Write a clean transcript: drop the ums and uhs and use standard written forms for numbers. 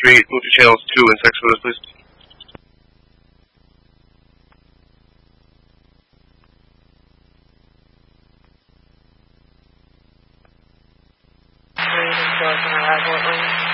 Street, move to channels 2 and 6 for this, please. Can I have what,